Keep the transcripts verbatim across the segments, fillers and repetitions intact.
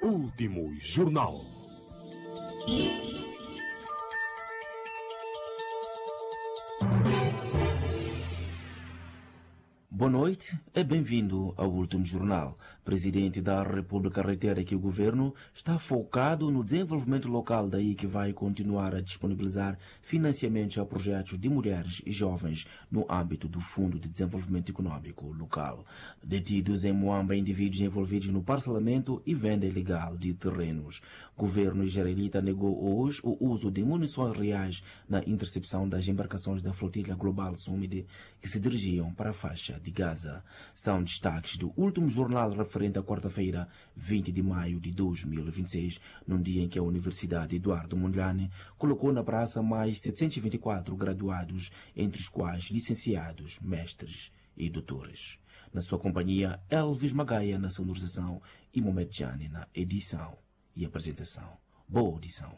Último Jornal. Boa noite e bem-vindo ao Último Jornal. Presidente da República reitera que o governo está focado no desenvolvimento local, daí que vai continuar a disponibilizar financiamentos a projetos de mulheres e jovens no âmbito do Fundo de Desenvolvimento Econômico Local. Detidos em Moamba indivíduos envolvidos no parcelamento e venda ilegal de terrenos. Governo israelita negou hoje o uso de munições reais na intercepção das embarcações da flotilha Global Summit que se dirigiam para a faixa de Gaza. São destaques do Último Jornal referente à quarta-feira, vinte de maio de dois mil e vinte e seis, num dia em que a Universidade Eduardo Mondlane colocou na praça mais setecentos e vinte e quatro graduados, entre os quais licenciados, mestres e doutores. Na sua companhia, Elvis Magaia na sonorização e Mohamed Jani na edição e apresentação. Boa audição.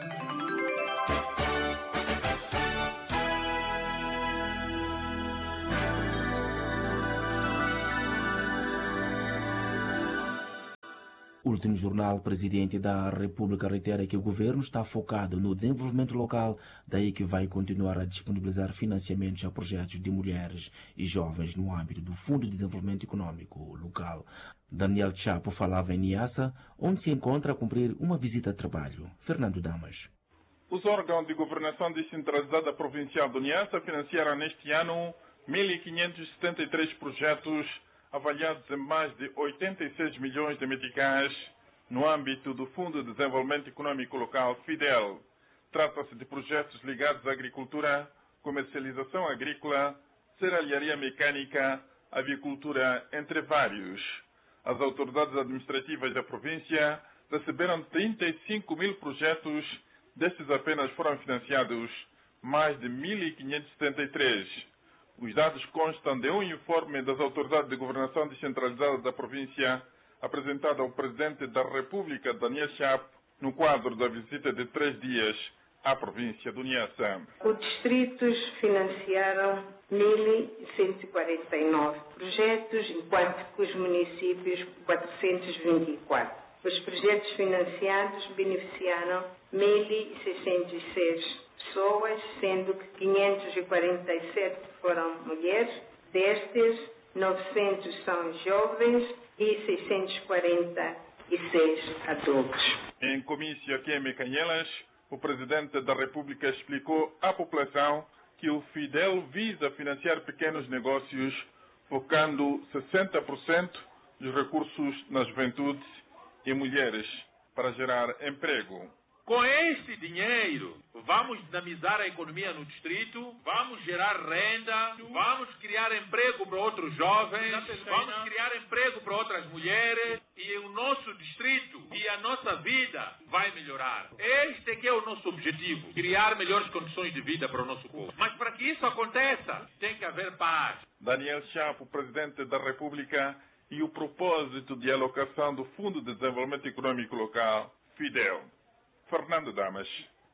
Último Jornal. Presidente da República reitera que o governo está focado no desenvolvimento local, daí que vai continuar a disponibilizar financiamentos a projetos de mulheres e jovens no âmbito do Fundo de Desenvolvimento Econômico Local. Daniel Chapo falava em Niassa, onde se encontra a cumprir uma visita de trabalho. Fernando Damas. Os órgãos de governação descentralizada provincial do Niassa financiaram neste ano mil quinhentos e setenta e três projetos avaliados em mais de oitenta e seis milhões de meticais no âmbito do Fundo de Desenvolvimento Econômico Local, FIDEL. Trata-se de projetos ligados à agricultura, comercialização agrícola, serralharia mecânica, avicultura, entre vários. As autoridades administrativas da província receberam trinta e cinco mil projetos, destes apenas foram financiados mais de mil quinhentos e setenta e três. Os dados constam de um informe das autoridades de governação descentralizada da província, apresentado ao Presidente da República, Daniel Chapo, no quadro da visita de três dias à província do Niassa. Os distritos financiaram mil cento e quarenta e nove projetos, enquanto que os municípios quatrocentos e vinte e quatro. Os projetos financiados beneficiaram mil seiscentos e seis pessoas, sendo que quinhentos e quarenta e sete foram mulheres, destes novecentos são jovens e seiscentos e quarenta e seis adultos. Em comício aqui em Mecanhelas, o Presidente da República explicou à população que o FIDEL visa financiar pequenos negócios, focando sessenta por cento dos recursos na juventude e mulheres para gerar emprego. Com este dinheiro, vamos dinamizar a economia no distrito, vamos gerar renda, vamos criar emprego para outros jovens, vamos criar emprego para outras mulheres e o nosso distrito e a nossa vida vai melhorar. Este é que é o nosso objetivo, criar melhores condições de vida para o nosso povo. Mas para que isso aconteça, tem que haver paz. Daniel Chapo, Presidente da República, e o propósito de alocação do Fundo de Desenvolvimento Econômico Local, FIDEL. Fernando Damas,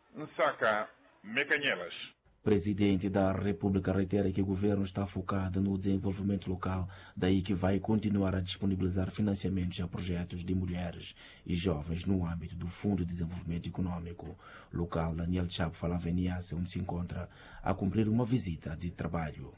Nsaka, Mecanhelas. Presidente da República reitera que o governo está focado no desenvolvimento local, daí que vai continuar a disponibilizar financiamentos a projetos de mulheres e jovens no âmbito do Fundo de Desenvolvimento Econômico Local. Daniel Chapo falava em Niassa, onde se encontra a cumprir uma visita de trabalho.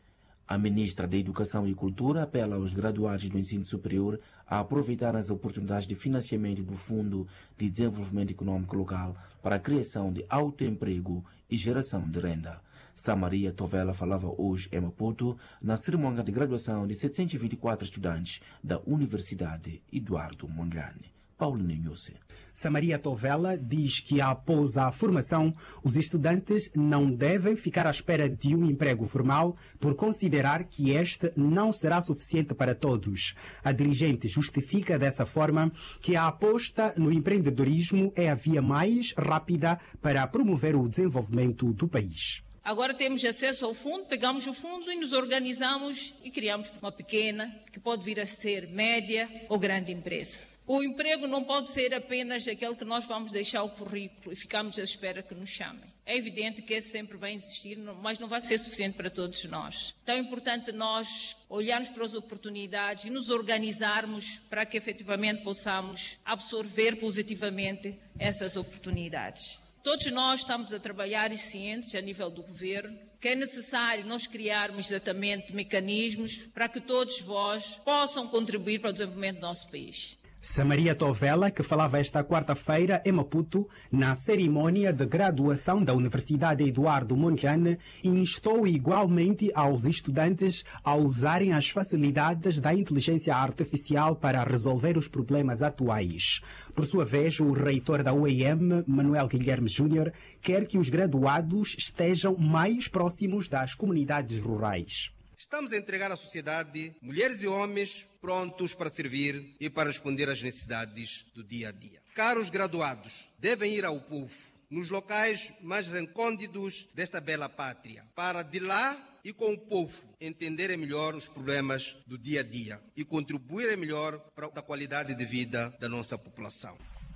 A ministra da Educação e Cultura apela aos graduados do ensino superior a aproveitar as oportunidades de financiamento do Fundo de Desenvolvimento Econômico Local para a criação de autoemprego e geração de renda. Samaria Tovela falava hoje em Maputo na cerimônia de graduação de setecentos e vinte e quatro estudantes da Universidade Eduardo Mondlane. Paulo Nenhose. Samaria Tovela diz que após a formação, os estudantes não devem ficar à espera de um emprego formal por considerar que este não será suficiente para todos. A dirigente justifica dessa forma que a aposta no empreendedorismo é a via mais rápida para promover o desenvolvimento do país. Agora temos acesso ao fundo, pegamos o fundo e nos organizamos e criamos uma pequena, que pode vir a ser média ou grande empresa. O emprego não pode ser apenas aquele que nós vamos deixar o currículo e ficamos à espera que nos chamem. É evidente que esse sempre vai existir, mas não vai ser suficiente para todos nós. Então é importante nós olharmos para as oportunidades e nos organizarmos para que efetivamente possamos absorver positivamente essas oportunidades. Todos nós estamos a trabalhar e cientes a nível do governo que é necessário nós criarmos exatamente mecanismos para que todos vós possam contribuir para o desenvolvimento do nosso país. Samaria Tovela, que falava esta quarta-feira em Maputo, na cerimônia de graduação da Universidade Eduardo Mondlane, instou igualmente aos estudantes a usarem as facilidades da inteligência artificial para resolver os problemas atuais. Por sua vez, o reitor da U E M, Manuel Guilherme Júnior, quer que os graduados estejam mais próximos das comunidades rurais. Estamos a entregar à sociedade mulheres e homens prontos para servir e para responder às necessidades do dia a dia. Caros graduados, devem ir ao povo, nos locais mais recônditos desta bela pátria, para de lá e com o povo entenderem melhor os problemas do dia a dia e contribuírem melhor para a qualidade de vida da nossa população.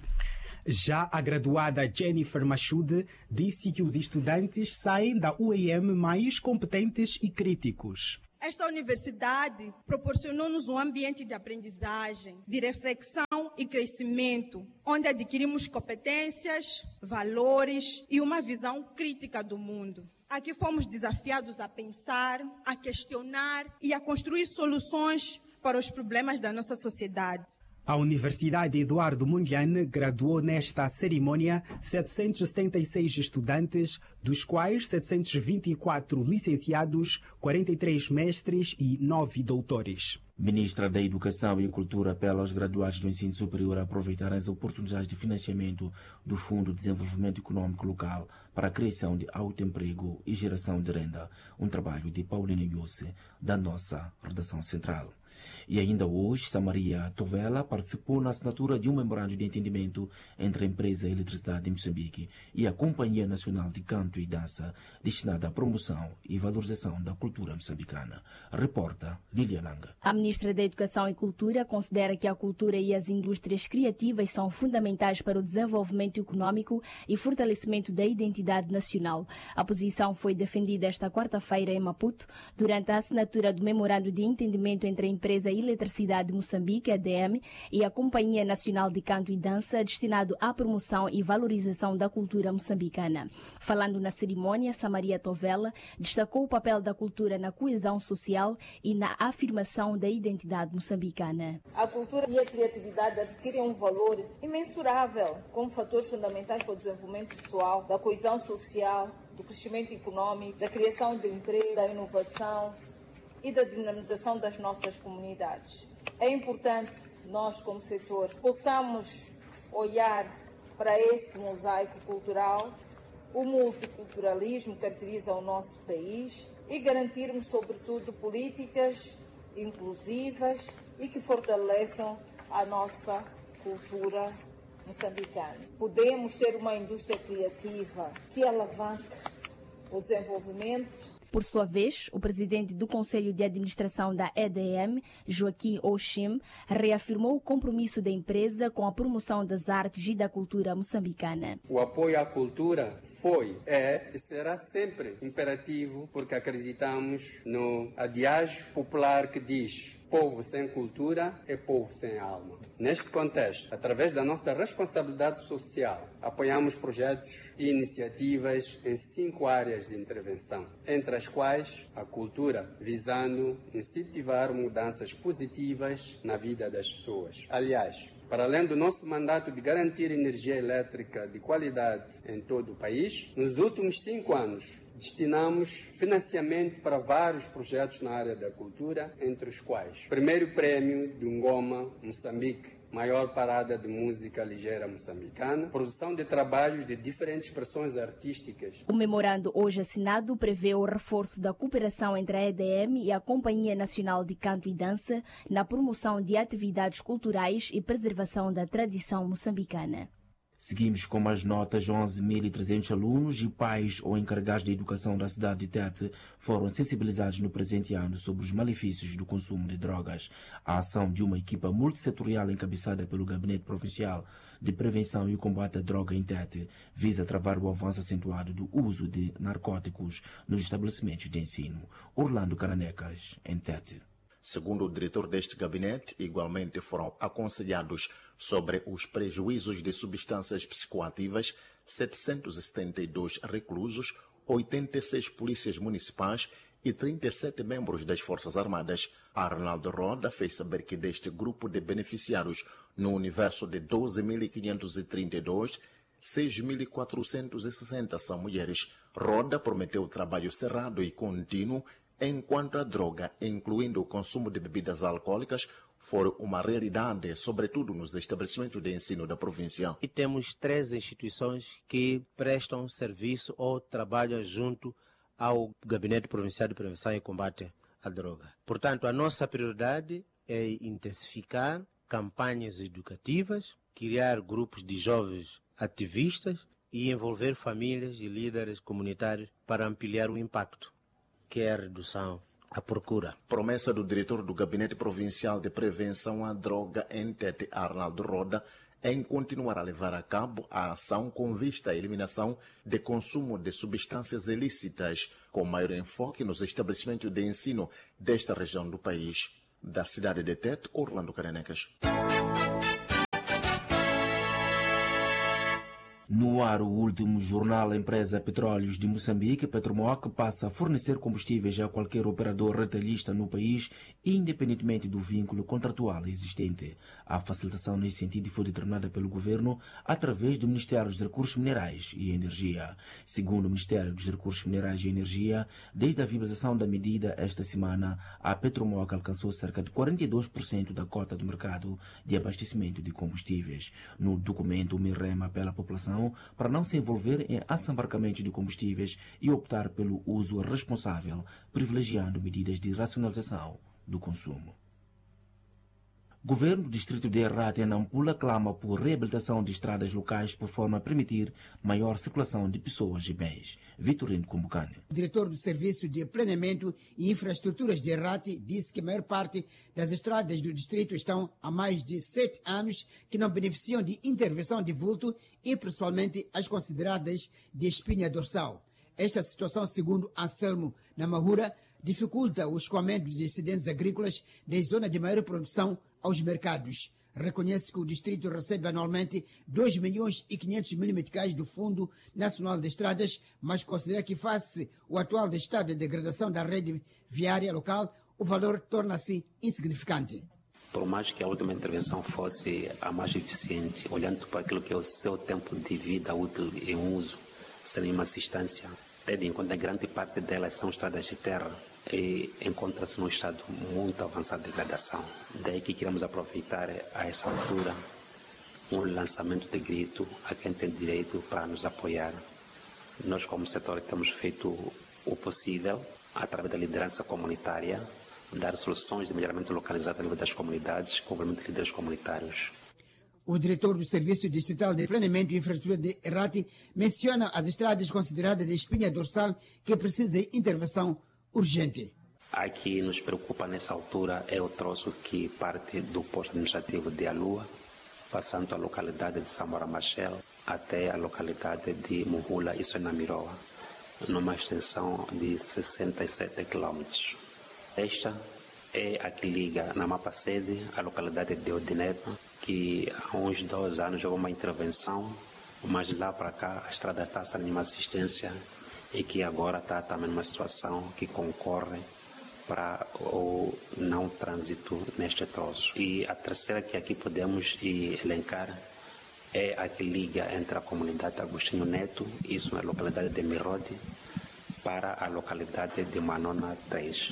Já a graduada Jennifer Machude disse que os estudantes saem da U E M mais competentes e críticos. Esta universidade proporcionou-nos um ambiente de aprendizagem, de reflexão e crescimento, onde adquirimos competências, valores e uma visão crítica do mundo. Aqui fomos desafiados a pensar, a questionar e a construir soluções para os problemas da nossa sociedade. A Universidade Eduardo Mondlane graduou nesta cerimônia setecentos e setenta e seis estudantes, dos quais setecentos e vinte e quatro licenciados, quarenta e três mestres e nove doutores. Ministra da Educação e Cultura apela aos graduados do ensino superior a aproveitarem as oportunidades de financiamento do Fundo de Desenvolvimento Econômico Local para a criação de autoemprego e geração de renda. Um trabalho de Paulina Inhosse, da nossa redação central. E ainda hoje, Samaria Tovela participou na assinatura de um memorando de entendimento entre a empresa Eletricidade de Moçambique e a Companhia Nacional de Canto e Dança, destinada à promoção e valorização da cultura moçambicana. Reporta Lilia Langa. A ministra da Educação e Cultura considera que a cultura e as indústrias criativas são fundamentais para o desenvolvimento econômico e fortalecimento da identidade nacional. A posição foi defendida esta quarta-feira em Maputo, durante a assinatura do memorando de entendimento entre a empresa Eletricidade de Moçambique, A D M, e a Companhia Nacional de Canto e Dança, destinado à promoção e valorização da cultura moçambicana. Falando na cerimônia, Samaria Tovela destacou o papel da cultura na coesão social e na afirmação da identidade moçambicana. A cultura e a criatividade adquirem um valor imensurável como fatores fundamentais para o desenvolvimento pessoal, da coesão social, do crescimento econômico, da criação de emprego, da inovação e da dinamização das nossas comunidades. É importante nós, como setor, possamos olhar para esse mosaico cultural, o multiculturalismo que caracteriza o nosso país e garantirmos, sobretudo, políticas inclusivas e que fortaleçam a nossa cultura moçambicana. Podemos ter uma indústria criativa que alavanque o desenvolvimento. Por sua vez, o presidente do Conselho de Administração da E D M, Joaquim Oshim, reafirmou o compromisso da empresa com a promoção das artes e da cultura moçambicana. O apoio à cultura foi, é e será sempre imperativo, porque acreditamos no adiagio popular que diz: povo sem cultura é povo sem alma. Neste contexto, através da nossa responsabilidade social, apoiamos projetos e iniciativas em cinco áreas de intervenção, entre as quais a cultura, visando incentivar mudanças positivas na vida das pessoas. Aliás, para além do nosso mandato de garantir energia elétrica de qualidade em todo o país, nos últimos cinco anos, destinamos financiamento para vários projetos na área da cultura, entre os quais: primeiro prêmio de Ngoma, Moçambique, maior parada de música ligeira moçambicana, produção de trabalhos de diferentes expressões artísticas. O memorando hoje assinado prevê o reforço da cooperação entre a E D M e a Companhia Nacional de Canto e Dança na promoção de atividades culturais e preservação da tradição moçambicana. Seguimos com mais notas. onze mil e trezentos alunos e pais ou encarregados de educação da cidade de Tete foram sensibilizados no presente ano sobre os malefícios do consumo de drogas. A ação de uma equipa multissetorial encabeçada pelo Gabinete Provincial de Prevenção e Combate à Droga em Tete visa travar o avanço acentuado do uso de narcóticos nos estabelecimentos de ensino. Orlando Caranecas, em Tete. Segundo o diretor deste gabinete, igualmente foram aconselhados sobre os prejuízos de substâncias psicoativas setecentos e setenta e dois reclusos, oitenta e seis polícias municipais e trinta e sete membros das Forças Armadas. Arnaldo Roda fez saber que deste grupo de beneficiários, no universo de doze mil quinhentos e trinta e dois, seis mil quatrocentos e sessenta são mulheres. Roda prometeu trabalho cerrado e contínuo enquanto a droga, incluindo o consumo de bebidas alcoólicas, for uma realidade, sobretudo nos estabelecimentos de ensino da província. E temos três instituições que prestam serviço ou trabalham junto ao Gabinete Provincial de Prevenção e Combate à Droga. Portanto, a nossa prioridade é intensificar campanhas educativas, criar grupos de jovens ativistas e envolver famílias e líderes comunitários para ampliar o impacto, que é a redução à procura. Promessa do diretor do Gabinete Provincial de Prevenção à Droga em Tete, Arnaldo Roda, em continuar a levar a cabo a ação com vista à eliminação de consumo de substâncias ilícitas, com maior enfoque nos estabelecimentos de ensino desta região do país. Da cidade de Tete, Orlando Caranecas. No ar, o último jornal, a empresa Petróleos de Moçambique, Petromoc, passa a fornecer combustíveis a qualquer operador retalhista no país, independentemente do vínculo contratual existente. A facilitação nesse sentido foi determinada pelo governo através do Ministério dos Recursos Minerais e Energia. Segundo o Ministério dos Recursos Minerais e Energia, desde a viabilização da medida esta semana, a Petromoc alcançou cerca de quarenta e dois por cento da cota do mercado de abastecimento de combustíveis. No documento, o MIREM apela à população para não se envolver em assambarcamento de combustíveis e optar pelo uso responsável, privilegiando medidas de racionalização do consumo. Governo do Distrito de Errate, em Nampula, clama por reabilitação de estradas locais por forma a permitir maior circulação de pessoas e bens. Vitorino Kumbucane. O diretor do Serviço de Planeamento e Infraestruturas de Errate disse que a maior parte das estradas do distrito estão há mais de sete anos que não beneficiam de intervenção de vulto e principalmente as consideradas de espinha dorsal. Esta situação, segundo Anselmo Namahura, dificulta o escoamento dos excedentes agrícolas da zona de maior produção aos mercados. Reconhece que o distrito recebe anualmente dois milhões e quinhentos mil meticais do Fundo Nacional de Estradas, mas considera que, face ao atual estado de degradação da rede viária local, o valor torna-se insignificante. Por mais que a última intervenção fosse a mais eficiente, olhando para aquilo que é o seu tempo de vida útil em uso, sem nenhuma assistência, tendo em conta que grande parte delas são estradas de terra, e encontra-se num estado muito avançado de degradação. Daí que queremos aproveitar a essa altura um lançamento de grito a quem tem direito para nos apoiar. Nós, como setor, temos feito o possível, através da liderança comunitária, dar soluções de melhoramento localizado a nível das comunidades, com o envolvimento de líderes comunitários. O diretor do Serviço Distrital de Planeamento e Infraestrutura de Errate menciona as estradas consideradas de espinha dorsal que precisam de intervenção urgente. Aqui nos preocupa nessa altura é o troço que parte do posto administrativo de Alua, passando a localidade de Samora Machel até a localidade de Muhula e Sonamiroa, numa extensão de sessenta e sete quilômetros. Esta é a que liga na mapa sede a localidade de Odinepa, que há uns dois anos houve uma intervenção, mas lá para cá a estrada está sem nenhuma assistência e que agora está também numa situação que concorre para o não trânsito neste troço. E a terceira que aqui podemos elencar é a que liga entre a comunidade Agostinho Neto, isso na localidade de Mirode, para a localidade de Manona três.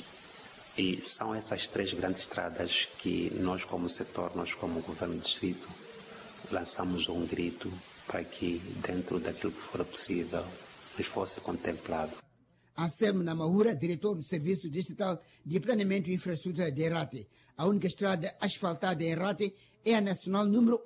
E são essas três grandes estradas que nós como setor, nós como governo do distrito, lançamos um grito para que dentro daquilo que for possível nos fosse contemplado. Anselmo Namahura, diretor do Serviço Distrital de Planeamento e Infraestrutura de Errate. A única estrada asfaltada em Errate é a Nacional número um,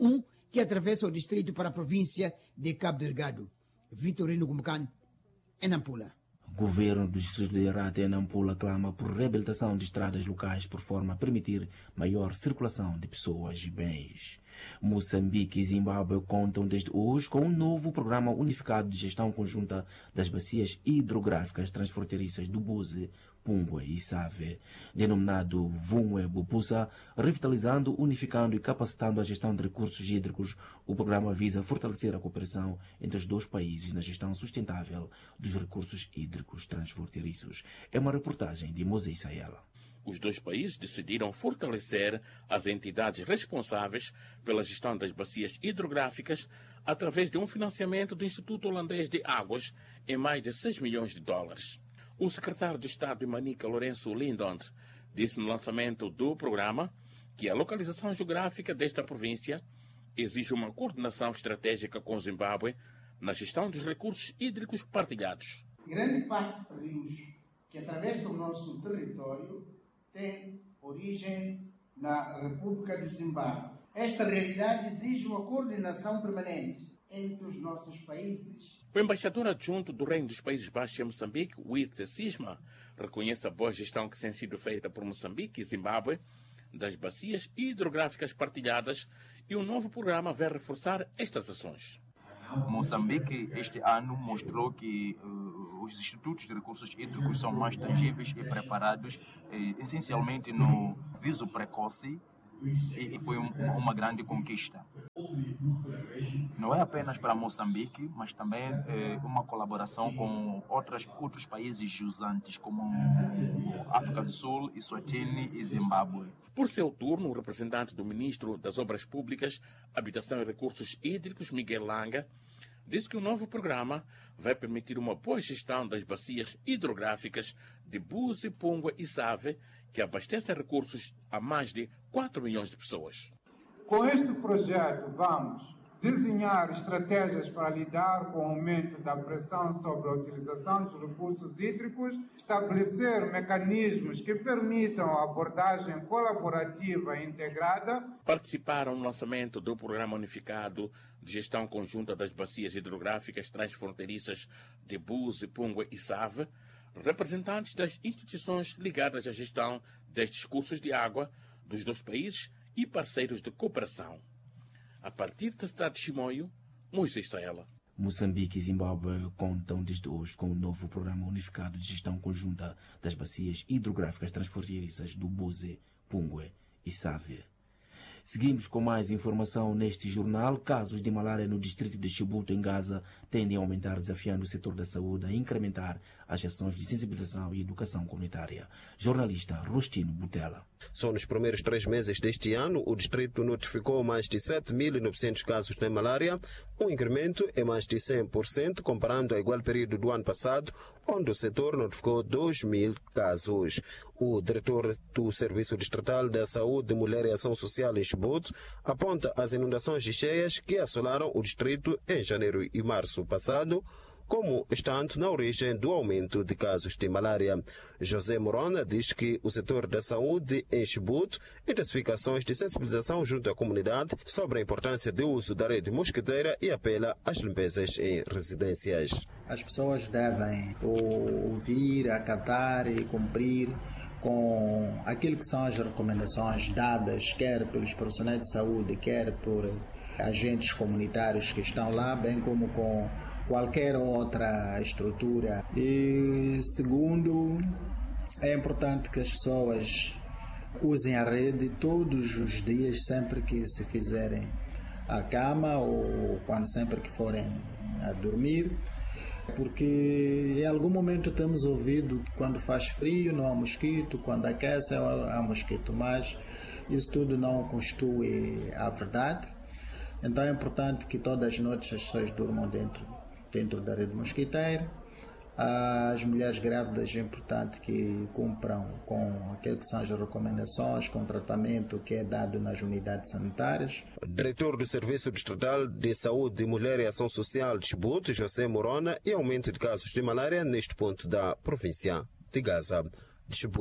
que atravessa o distrito para a província de Cabo Delgado. Vitorino Gumucan, em Nampula. O governo do distrito de Herata, em Nampula, clama por reabilitação de estradas locais por forma a permitir maior circulação de pessoas e bens. Moçambique e Zimbábue contam desde hoje com um novo programa unificado de gestão conjunta das bacias hidrográficas transfronteiriças do Buzi, Pungwe e Save, denominado Vumwe Bupusa, revitalizando, unificando e capacitando a gestão de recursos hídricos. O programa visa fortalecer a cooperação entre os dois países na gestão sustentável dos recursos hídricos transfronteiriços. É uma reportagem de Moisés Sayala. Os dois países decidiram fortalecer as entidades responsáveis pela gestão das bacias hidrográficas através de um financiamento do Instituto Holandês de Águas em mais de seis milhões de dólares. O secretário de Estado de Manica, Lourenço Lindond, disse no lançamento do programa que a localização geográfica desta província exige uma coordenação estratégica com o Zimbábue na gestão dos recursos hídricos partilhados. Grande parte dos rios que atravessam o nosso território tem origem na República do Zimbábue. Esta realidade exige uma coordenação permanente entre os nossos países. O embaixador adjunto do Reino dos Países Baixos em Moçambique, Wietse Sisma, reconhece a boa gestão que tem sido feita por Moçambique e Zimbábue das bacias hidrográficas partilhadas e o novo programa vai reforçar estas ações. Moçambique este ano mostrou que uh, os institutos de recursos hídricos são mais tangíveis e preparados, eh, essencialmente no viso precoce, e, e foi um, uma grande conquista. Não é apenas para Moçambique, mas também eh, uma colaboração com outras, outros países usantes, como África do Sul, Eswatini e Zimbábue. Por seu turno, o representante do Ministro das Obras Públicas, Habitação e Recursos Hídricos, Miguel Langa, disse que o novo programa vai permitir uma boa gestão das bacias hidrográficas de Buzi, Pungwe e Save, que abastecem recursos a mais de quatro milhões de pessoas. Com este projeto, vamos desenhar estratégias para lidar com o aumento da pressão sobre a utilização dos recursos hídricos, estabelecer mecanismos que permitam a abordagem colaborativa e integrada. Participaram no lançamento do Programa Unificado de Gestão Conjunta das Bacias Hidrográficas Transfronteiriças de Buzi, Pungwe e Save, representantes das instituições ligadas à gestão destes cursos de água dos dois países e parceiros de cooperação. A partir da cidade de Chimoio, Moisés Sayala. Moçambique e Zimbábue contam desde hoje com o novo Programa Unificado de Gestão Conjunta das Bacias Hidrográficas Transfronteiriças do Buzi, Pungwe e Save. Seguimos com mais informação neste jornal. Casos de malária no distrito de Chibuto, em Gaza, tendem a aumentar, desafiando o setor da saúde a incrementar as ações de sensibilização e educação comunitária. Jornalista Rostino Butela. Só nos primeiros três meses deste ano, o distrito notificou mais de sete mil e novecentos casos de malária, um incremento em mais de cem por cento comparando ao igual período do ano passado, onde o setor notificou dois mil casos. O diretor do Serviço Distrital da Saúde, Mulher e Ação Social em Chibuto aponta as inundações de cheias que assolaram o distrito em janeiro e março passado como estando na origem do aumento de casos de malária. José Morona diz que o setor da saúde em Chibuto intensifica ações de sensibilização junto à comunidade sobre a importância do uso da rede mosquiteira e apela às limpezas em residências. As pessoas devem ouvir, acatar e cumprir com aquilo que são as recomendações dadas, quer pelos profissionais de saúde, quer por agentes comunitários que estão lá, bem como com qualquer outra estrutura. E segundo, é importante que as pessoas usem a rede todos os dias, sempre que se fizerem à cama ou quando sempre que forem a dormir, porque em algum momento temos ouvido que quando faz frio não há mosquito, quando aquece há mosquito, mas isso tudo não constitui a verdade. Então é importante que todas as noites as pessoas durmam dentro, dentro da rede mosquiteira. As mulheres grávidas é importante que cumpram com aquilo que são as recomendações, com o tratamento que é dado nas unidades sanitárias. O diretor do Serviço Distrital de Saúde, Mulher e Ação Social de Chibuto, José Morona, e aumento de casos de malária neste ponto da província de Gaza. De Chibuto,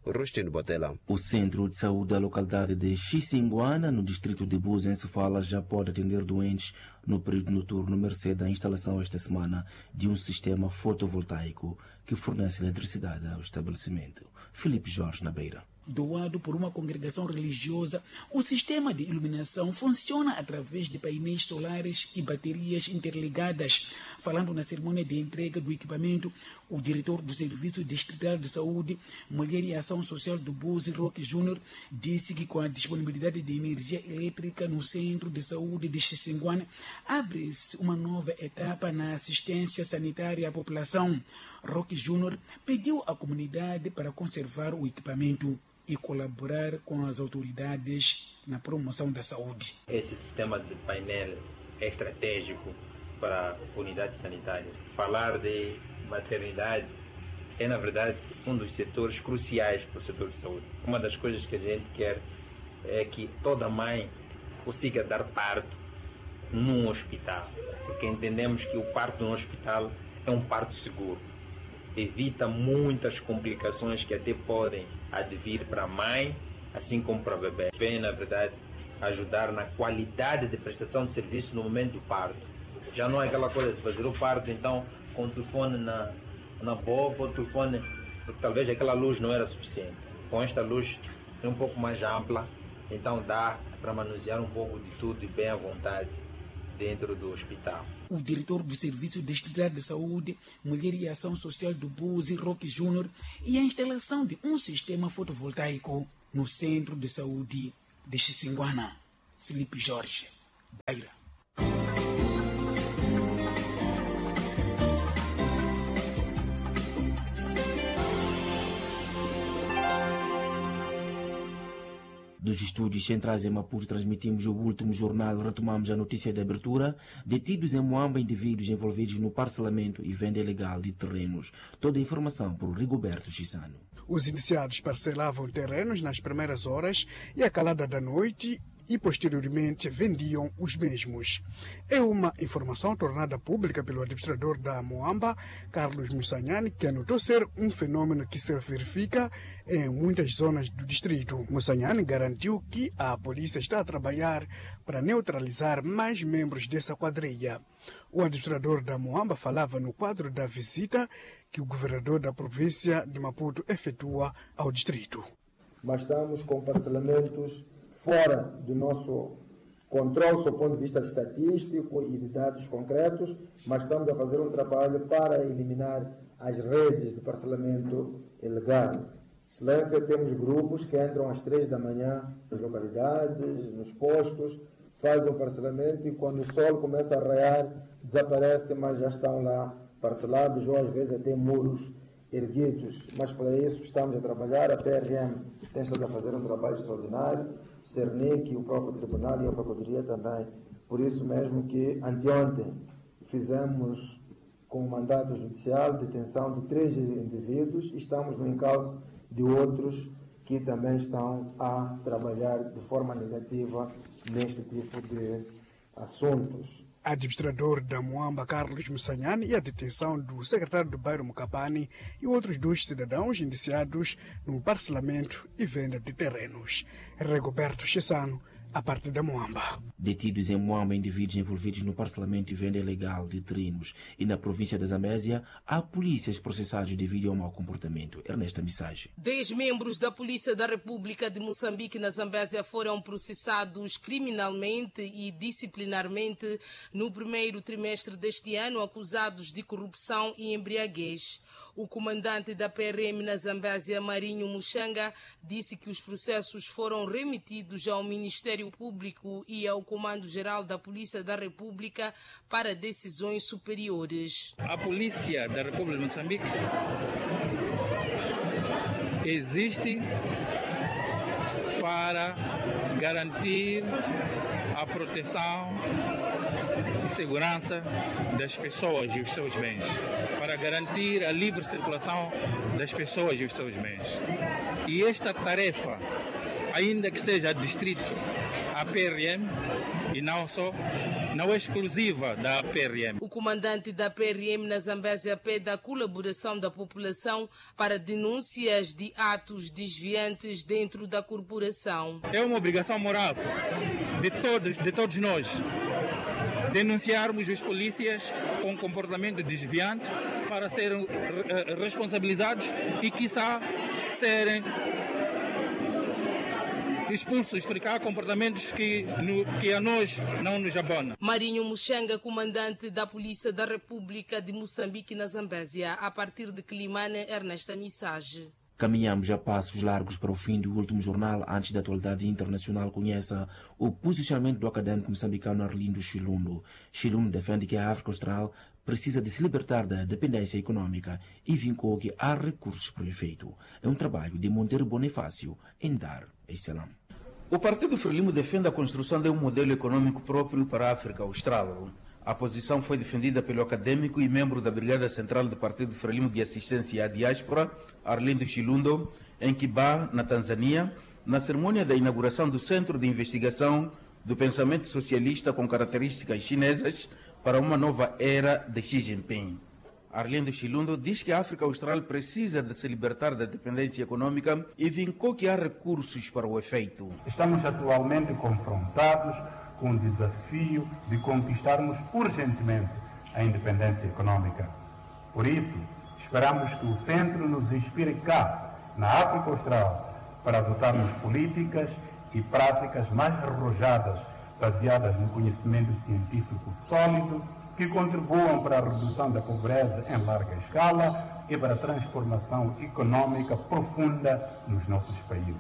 Rustino Botela. O Centro de Saúde da localidade de Xissinguana, no distrito de Buza, em Sofala, já pode atender doentes no período noturno, mercê da instalação esta semana de um sistema fotovoltaico que fornece eletricidade ao estabelecimento. Filipe Jorge, na Beira. Doado por uma congregação religiosa, o sistema de iluminação funciona através de painéis solares e baterias interligadas. Falando na cerimônia de entrega do equipamento, o diretor do Serviço Distrital de Saúde, Mulher e Ação Social do Buzi, Roque Júnior, disse que com a disponibilidade de energia elétrica no Centro de Saúde de Xissinguana, abre-se uma nova etapa na assistência sanitária à população. Roque Júnior pediu à comunidade para conservar o equipamento e colaborar com as autoridades na promoção da saúde. Esse sistema de painel é estratégico para unidades sanitárias. Falar de maternidade é, na verdade, um dos setores cruciais para o setor de saúde. Uma das coisas que a gente quer é que toda mãe consiga dar parto num hospital, porque entendemos que o parto num hospital é um parto seguro. Evita muitas complicações que até podem advir para a mãe, assim como para o bebê. Vem, na verdade, ajudar na qualidade de prestação de serviço no momento do parto. Já não é aquela coisa de fazer o parto, então, com o telefone na, na boca, o telefone, porque talvez aquela luz não era suficiente. Com esta luz é um pouco mais ampla, então dá para manusear um pouco de tudo e bem à vontade dentro do hospital. O diretor do Serviço Distrital de Saúde, Mulher e Ação Social do Buzi, Roque Júnior, e a instalação de um sistema fotovoltaico no Centro de Saúde de Xissinguana. Filipe Jorge, Beira. Dos estúdios centrais em Maputo transmitimos o último jornal, retomamos a notícia de abertura. Detidos em Moamba indivíduos envolvidos no parcelamento e venda ilegal de terrenos. Toda a informação por Rigoberto Gisano. Os indiciados parcelavam terrenos nas primeiras horas e à calada da noite e posteriormente vendiam os mesmos. É uma informação tornada pública pelo administrador da Moamba, Carlos Mussanhani, que anotou ser um fenômeno que se verifica em muitas zonas do distrito. Mussanhani garantiu que a polícia está a trabalhar para neutralizar mais membros dessa quadrilha. O administrador da Moamba falava no quadro da visita que o governador da província de Maputo efetua ao distrito. Mas estamos com parcelamentos fora do nosso controle, do ponto de vista estatístico e de dados concretos, mas estamos a fazer um trabalho para eliminar as redes de parcelamento ilegal. Excelência, temos grupos que entram às três da manhã nas localidades, nos postos, fazem o parcelamento e quando o sol começa a raiar, desaparecem, mas já estão lá parcelados ou às vezes até muros erguidos. Mas para isso estamos a trabalhar, a P R M tem estado a fazer um trabalho extraordinário, Cernic, o próprio Tribunal e a Procuradoria também. Por isso mesmo que anteontem fizemos com o mandato judicial detenção de três indivíduos e estamos no encalço de outros que também estão a trabalhar de forma negativa neste tipo de assuntos. Administrador da Moamba, Carlos Mussanhani, e a detenção do secretário do bairro Mukapani e outros dois cidadãos indiciados no parcelamento e venda de terrenos. Rigoberto Chissano, a partir da Moamba. Detidos em Moamba indivíduos envolvidos no parcelamento e venda ilegal de terrenos. E na província da Zambésia, há polícias processados devido ao mau comportamento. Ernesta Missage. Dez membros da Polícia da República de Moçambique na Zambésia foram processados criminalmente e disciplinarmente no primeiro trimestre deste ano, acusados de corrupção e embriaguez. O comandante da P R M na Zambésia, Marinho Muxanga, disse que os processos foram remetidos ao Ministério Público e ao Comando-Geral da Polícia da República para decisões superiores. A Polícia da República de Moçambique existe para garantir a proteção e segurança das pessoas e os seus bens, para garantir a livre circulação das pessoas e os seus bens. E esta tarefa, ainda que seja distrito, a P R M e não só, não é exclusiva da P R M. O comandante da P R M na Zambésia pede a colaboração da população para denúncias de atos desviantes dentro da corporação. É uma obrigação moral de todos, de todos nós denunciarmos os polícias com comportamento desviante para serem responsabilizados e, quiçá, serem expulsos, porque há comportamentos que, no, que a nós não nos abonam. Marinho Muxanga, comandante da Polícia da República de Moçambique na Zambésia, a partir de Quilimane, Ernesta Missage. Caminhamos a passos largos para o fim do último jornal. Antes da atualidade internacional, conheça o posicionamento do académico moçambicano Arlindo Chilundo. Chilundo defende que a África Austral precisa de se libertar da dependência econômica e vincou que há recursos para o efeito. É um trabalho de Monteiro Bonifácio em Dar es Salaam. O Partido Frelimo defende a construção de um modelo econômico próprio para a África Austral. A posição foi defendida pelo académico e membro da Brigada Central do Partido Frelimo de Assistência à Diáspora, Arlindo Chilundo, em Kibá, na Tanzânia, na cerimônia da inauguração do Centro de Investigação do Pensamento Socialista com características chinesas para uma nova era de Xi Jinping. Arlindo Chilundo diz que a África Austral precisa de se libertar da dependência econômica e vincou que há recursos para o efeito. Estamos atualmente confrontados com o desafio de conquistarmos urgentemente a independência econômica. Por isso, esperamos que o Centro nos inspire cá, na África Austral, para adotarmos políticas e práticas mais arrojadas, baseadas no conhecimento científico sólido, que contribuam para a redução da pobreza em larga escala e para a transformação econômica profunda nos nossos países.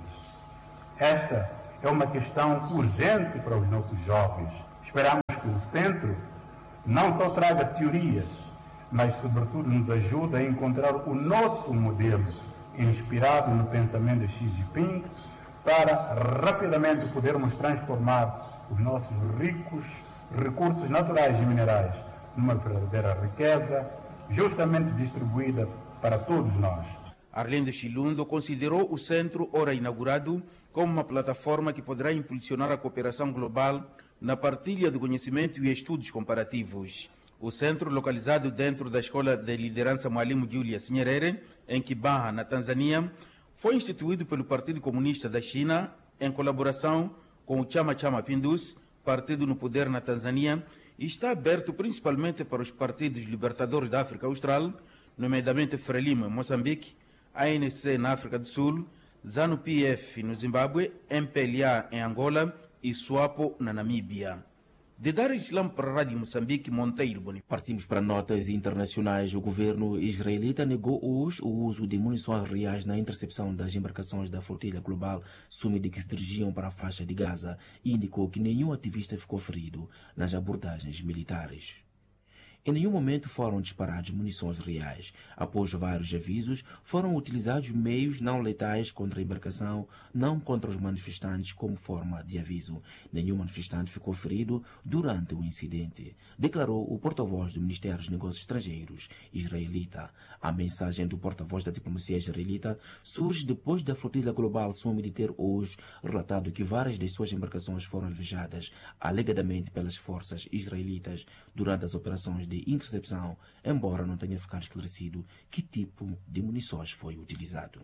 Esta é uma questão urgente para os nossos jovens. Esperamos que o Centro não só traga teorias, mas, sobretudo, nos ajude a encontrar o nosso modelo, inspirado no pensamento de Xi Jinping, para rapidamente podermos transformar os nossos ricos recursos naturais e minerais numa verdadeira riqueza, justamente distribuída para todos nós. Arlindo Chilundo considerou o centro, ora inaugurado, como uma plataforma que poderá impulsionar a cooperação global na partilha de conhecimento e estudos comparativos. O centro, localizado dentro da Escola de Liderança Mwalimu Julius Nyerere, em Kibaha, na Tanzânia, foi instituído pelo Partido Comunista da China em colaboração com o Chama Cha Mapinduzi, partido no poder na Tanzânia, e está aberto principalmente para os partidos libertadores da África Austral, nomeadamente Frelimo em Moçambique, A N C na África do Sul, ZANU-P F no Zimbábue, M P L A em Angola e SWAPO na Namíbia. De Dar es Salaam para a Rádio Moçambique, Monteiro Bonifácio. Partimos para notas internacionais. O governo israelita negou hoje o uso de munições reais na intercepção das embarcações da flotilha global Sumida que se dirigiam para a faixa de Gaza e indicou que nenhum ativista ficou ferido nas abordagens militares. Em nenhum momento foram disparados munições reais. Após vários avisos, foram utilizados meios não letais contra a embarcação, não contra os manifestantes, como forma de aviso. Nenhum manifestante ficou ferido durante o incidente, declarou o porta-voz do Ministério dos Negócios Estrangeiros israelita. A mensagem do porta-voz da diplomacia israelita surge depois da flotilha global Sumida ter hoje relatado que várias de suas embarcações foram alvejadas, alegadamente pelas forças israelitas, durante as operações de intercepção, embora não tenha ficado esclarecido que tipo de munições foi utilizado.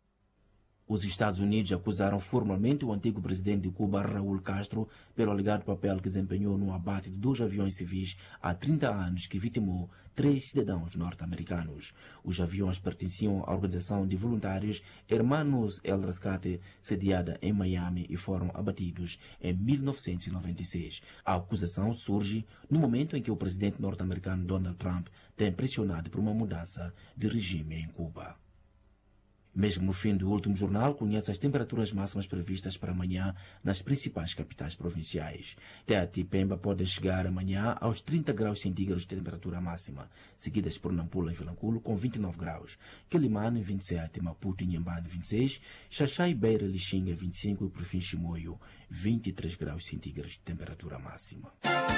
Os Estados Unidos acusaram formalmente o antigo presidente de Cuba, Raul Castro, pelo alegado papel que desempenhou no abate de dois aviões civis há trinta anos que vitimou três cidadãos norte-americanos. Os aviões pertenciam à organização de voluntários Hermanos El Rescate, sediada em Miami, e foram abatidos em mil novecentos e noventa e seis. A acusação surge no momento em que o presidente norte-americano Donald Trump tem pressionado por uma mudança de regime em Cuba. Mesmo no fim do último jornal, conhece as temperaturas máximas previstas para amanhã nas principais capitais provinciais. Tete e Pemba podem chegar amanhã aos trinta graus centígrados de temperatura máxima, seguidas por Nampula e Vilanculo com vinte e nove graus, Quelimane vinte e sete, Maputo e Inhambane vinte e seis, Xaxá e Beira e Lixinga vinte e cinco e por fim Chimoio vinte e três graus centígrados de temperatura máxima.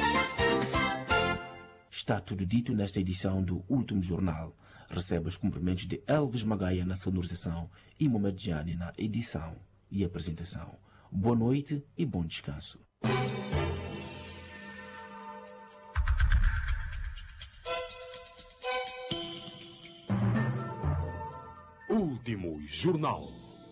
Está tudo dito nesta edição do Último Jornal. Recebe os cumprimentos de Elvis Magaia na sonorização e Mohamed Jani na edição e apresentação. Boa noite e bom descanso. Último Jornal.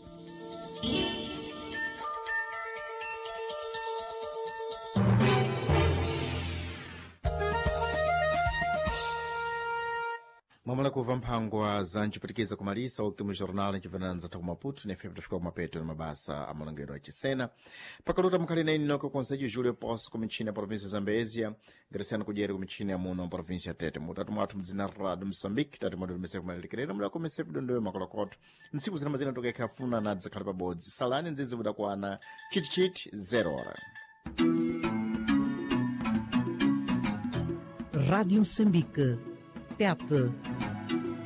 Mamala kuva mphangwa za ncipitikiza kumalisa ultimo jornal ncivananza ta kumaputu nefe pitafika kumapeto na mabasa a malangero a cisena pakaluta mukhalina inoko konsejo Júlio Poço ku michini ya província ya Zambésia Graciano Kujeri ku michini ya muno província ya Tete mutatu mwathu mdzina rado Moçambique tatu mwadu limese kumalilikerera mula komese vidondoyo makolokoto ntsiku zina mazina tokeka afuna na dzizakhali pabodzi salani ndzidzi budakwana chitichiti zero hora. Rádio Moçambique, Tete.